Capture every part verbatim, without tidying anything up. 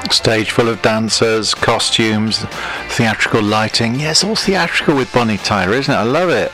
Stage full of dancers, costumes, theatrical lighting. Yes, all theatrical with Bonnie Tyler, isn't it? I love it.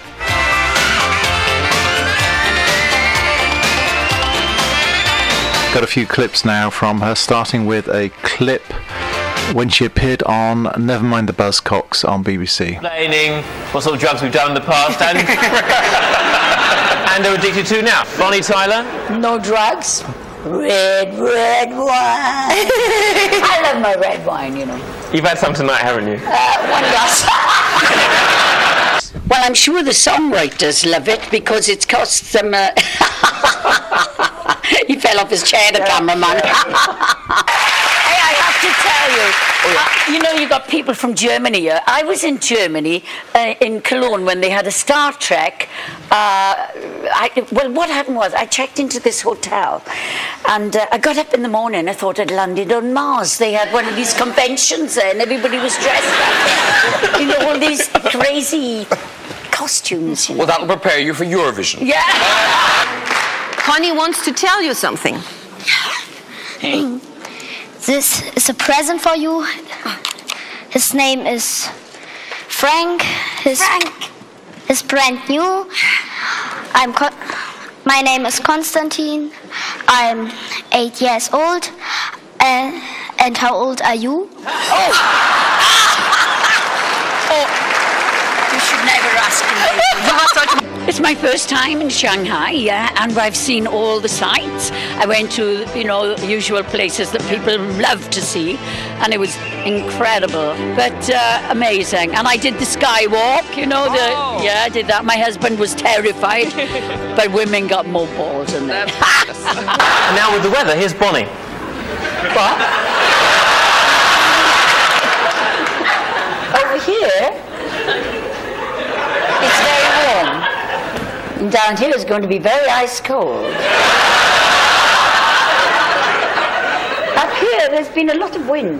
Got a few clips now from her, starting with a clip when she appeared on Nevermind the Buzzcocks on B B C. Explaining what sort of drugs we've done in the past and, and are addicted to now. Bonnie Tyler? No drugs. Red, red wine. I love my red wine, you know. You've had some tonight, haven't you? Uh, one glass. Well, I'm sure the songwriters love it because it costs them... Uh... He fell off his chair, the yeah, cameraman. Yeah. Hey, I have to tell you, oh, yeah. uh, you know, you got people from Germany here. I was in Germany, uh, in Cologne, when they had a Star Trek. Uh, I, well, what happened was I checked into this hotel, and uh, I got up in the morning. I thought I'd landed on Mars. They had one of these conventions there, and everybody was dressed up. You know, all these crazy costumes. You know? Well, that'll prepare you for Eurovision. Yeah. Connie wants to tell you something. Hey. This is a present for you. His name is Frank. His, Frank. Is brand new. I'm. Con- My name is Konstantin. I'm eight years old. Uh, and how old are you? Oh. Oh. You should never ask me. It's my first time in Shanghai, yeah, and I've seen all the sights. I went to, you know, usual places that people love to see, and it was incredible, but uh, amazing. And I did the skywalk, you know, the oh. yeah, I did that. My husband was terrified, but women got more balls than that. And now with the weather, here's Bonnie. What? Over here, it's very warm. And down here is going to be very ice cold. Up here, there's been a lot of wind.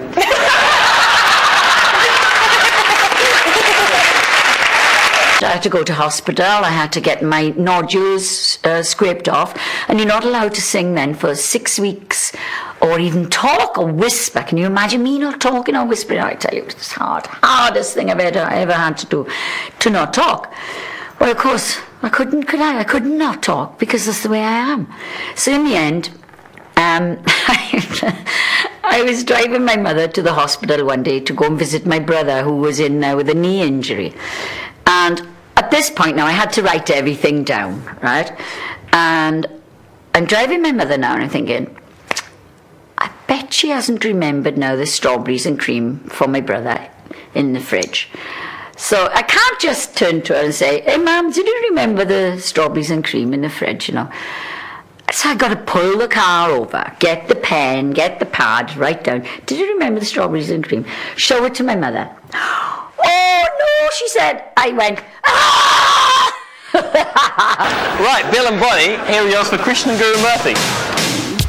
I had to go to hospital. I had to get my nodules uh, scraped off. And you're not allowed to sing then for six weeks or even talk or whisper. Can you imagine me not talking or whispering? I tell you, it's hard. Hardest thing I've ever, ever had to do, to not talk. Well, of course, I couldn't, could I? I could not talk because that's the way I am. So in the end, um, I was driving my mother to the hospital one day to go and visit my brother who was in uh, with a knee injury. And at this point now, I had to write everything down, right? And I'm driving my mother now and I'm thinking, I bet she hasn't remembered now the strawberries and cream for my brother in the fridge. So I can't just turn to her and say, hey, Mum, did you remember the strawberries and cream in the fridge, you know? So I got to pull the car over, get the pen, get the pad, write down, did you remember the strawberries and cream? Show it to my mother. Oh, no, she said. I went, ah! Right, Bill and Bonnie, here are yours for Krishnan Guru Murthy.